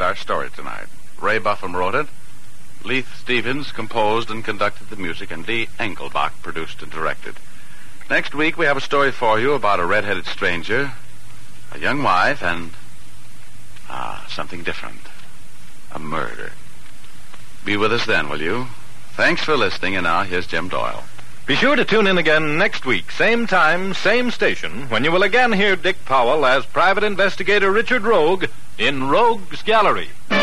read our story tonight. Ray Buffum wrote it. Leith Stevens composed and conducted the music, and Lee Engelbach produced and directed. Next week, we have a story for you about a red-headed stranger, a young wife, and, something different. A murder. Be with us then, will you? Thanks for listening, and now here's Jim Doyle. Be sure to tune in again next week, same time, same station, when you will again hear Dick Powell as Private Investigator Richard Rogue in Rogue's Gallery.